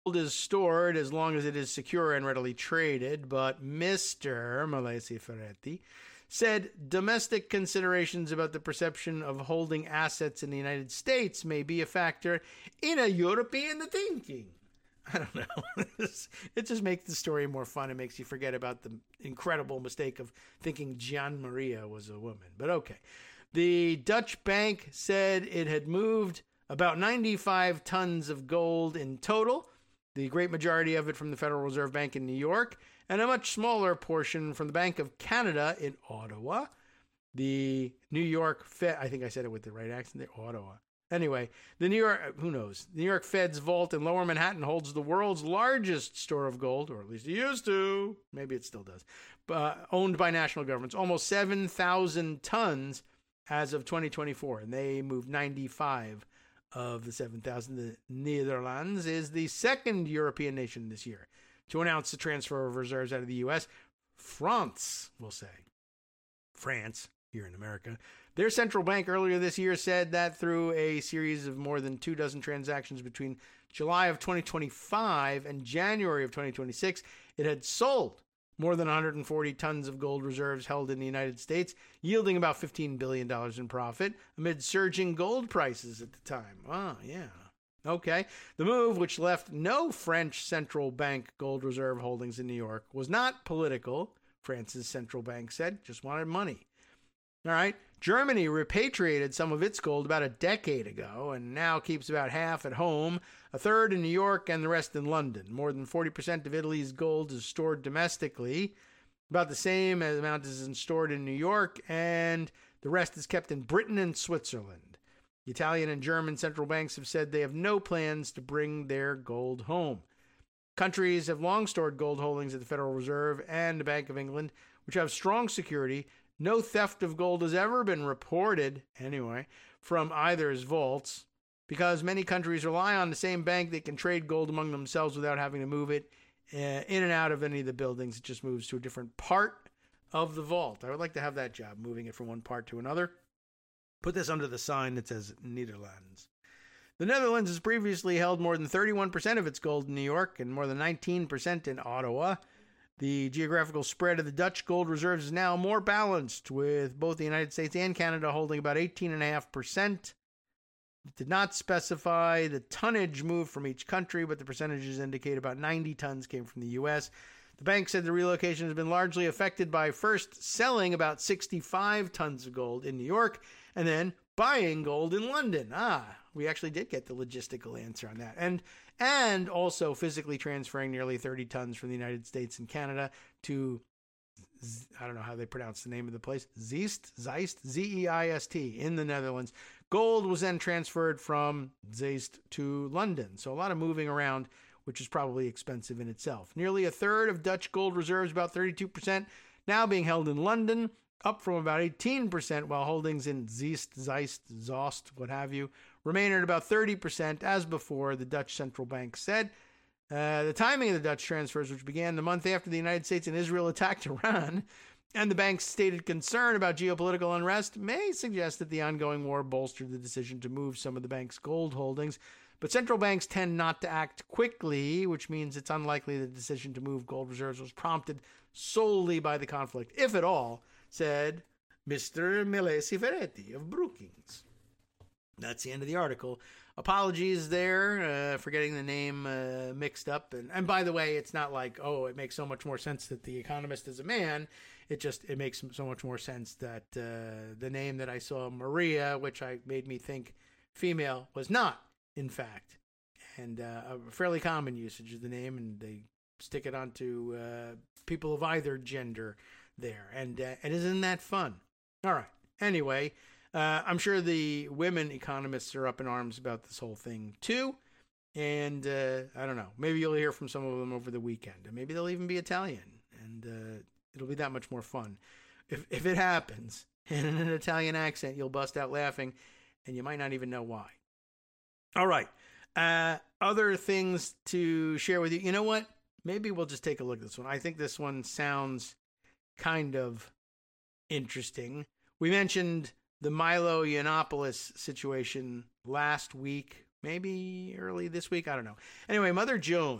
gold is stored as long as it is secure and readily traded, but Mr. Malesi Ferretti said domestic considerations about the perception of holding assets in the United States may be a factor in a European thinking. I don't know. It just makes the story more fun. It makes you forget about the incredible mistake of thinking Gian Maria was a woman. But okay. The Dutch bank said it had moved about 95 tons of gold in total, the great majority of it from the Federal Reserve Bank in New York, and a much smaller portion from the Bank of Canada in Ottawa. The New York Fed, I think I said it with the right accent there, Ottawa. Anyway, the New York, who knows? The New York Fed's vault in Lower Manhattan holds the world's largest store of gold, or at least it used to. Maybe it still does. Owned by national governments. Almost 7,000 tons as of 2024, and they moved 95 of the 7,000. The Netherlands is the second European nation this year to announce the transfer of reserves out of the U.S. France, we'll say. France, here in America. Their central bank earlier this year said that through a series of more than 24 transactions between July of 2025 and January of 2026, it had sold more than 140 tons of gold reserves held in the United States, yielding about $15 billion in profit amid surging gold prices at the time. Oh, yeah. Okay. The move, which left no French central bank gold reserve holdings in New York, was not political, France's central bank said, just wanted money. All right. Germany repatriated some of its gold about a decade ago and now keeps about half at home, a third in New York and the rest in London. More than 40% of Italy's gold is stored domestically, about the same amount as is stored in New York, and the rest is kept in Britain and Switzerland. The Italian and German central banks have said they have no plans to bring their gold home. Countries have long stored gold holdings at the Federal Reserve and the Bank of England, which have strong security. No theft of gold has ever been reported, anyway, from either's vaults, because many countries rely on the same bank that can trade gold among themselves without having to move it in and out of any of the buildings. It just moves to a different part of the vault. I would like to have that job, moving it from one part to another. Put this under the sign that says Netherlands. The Netherlands has previously held more than 31% of its gold in New York and more than 19% in Ottawa. The geographical spread of the Dutch gold reserves is now more balanced, with both the United States and Canada holding about 18.5%. It did not specify the tonnage moved from each country, but the percentages indicate about 90 tons came from the U.S. The bank said the relocation has been largely affected by first selling about 65 tons of gold in New York and then buying gold in London. We actually did get the logistical answer on that. And also physically transferring nearly 30 tons from the United States and Canada to, I don't know how they pronounce the name of the place, Zeist, Zeist, in the Netherlands. Gold was then transferred from Zeist to London. So a lot of moving around, which is probably expensive in itself. Nearly a third of Dutch gold reserves, about 32%, now being held in London, up from about 18%, while holdings in Zeist, Zost, what have you, remain at about 30%, as before, the Dutch central bank said. The timing of the Dutch transfers, which began the month after the United States and Israel attacked Iran, and the bank's stated concern about geopolitical unrest, may suggest that the ongoing war bolstered the decision to move some of the bank's gold holdings. But central banks tend not to act quickly, which means it's unlikely the decision to move gold reserves was prompted solely by the conflict, if at all, said Mr. Malesi Ferretti of Brookings. That's the end of the article. Apologies there for getting the name mixed up. And by the way, it's not like, it makes so much more sense that The Economist is a man. It makes so much more sense that the name that I saw, Maria, which made me think female, was not, in fact. And a fairly common usage of the name, and they stick it onto people of either gender there. And isn't that fun? All right. Anyway, I'm sure the women economists are up in arms about this whole thing too. And I don't know. Maybe you'll hear from some of them over the weekend. And maybe they'll even be Italian. And it'll be that much more fun. If it happens in an Italian accent, you'll bust out laughing. And you might not even know why. All right. Other things to share with you. You know what? Maybe we'll just take a look at this one. I think this one sounds kind of interesting. We mentioned the Milo Yiannopoulos situation last week maybe early this week. I don't know. Anyway, Mother Jones